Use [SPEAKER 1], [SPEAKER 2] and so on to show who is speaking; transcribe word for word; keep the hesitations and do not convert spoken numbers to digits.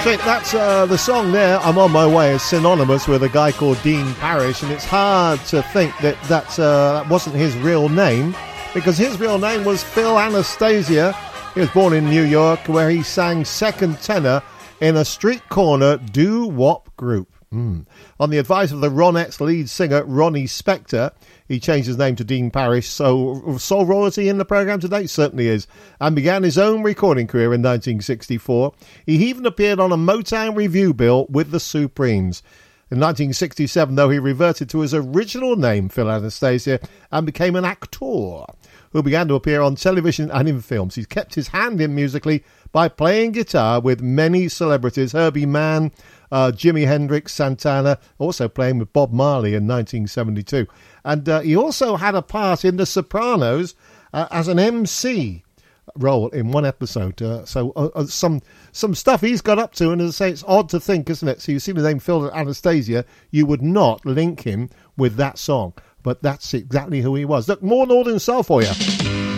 [SPEAKER 1] Terrific. That's uh, the song there, I'm On My Way, is synonymous with a guy called Dean Parrish, and it's hard to think that that, uh, that wasn't his real name, because his real name was Phil Anastasia. He was born in New York, where he sang second tenor in a street corner doo-wop group. Mm. On the advice of the Ronettes lead singer Ronnie Spector, he changed his name to Dean Parrish. So, sole royalty in the programme today? Certainly is. And began his own recording career in nineteen sixty-four. He even appeared on a Motown review bill with the Supremes. In nineteen sixty-seven, though, he reverted to his original name, Phil Anastasia, and became an actor who began to appear on television and in films. He's kept his hand in musically by playing guitar with many celebrities, Herbie Mann, uh, Jimi Hendrix, Santana, also playing with Bob Marley in nineteen seventy-two. And uh, he also had a part in The Sopranos uh, as an M C role in one episode. Uh, so uh, uh, some some stuff he's got up to, and as I say, it's odd to think, isn't it? So you see the name Phil Anastasia, you would not link him with that song, but that's exactly who he was. Look, more Northern Soul for you.